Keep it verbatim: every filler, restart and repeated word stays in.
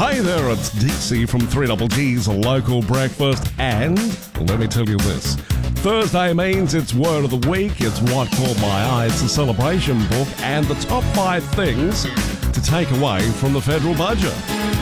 Hi there, it's Dixie from three Double G's Local Breakfast, and let me tell you this. Thursday means it's Word of the Week, it's What Caught My Eye, it's a celebration book, and the top five things to take away from the federal budget.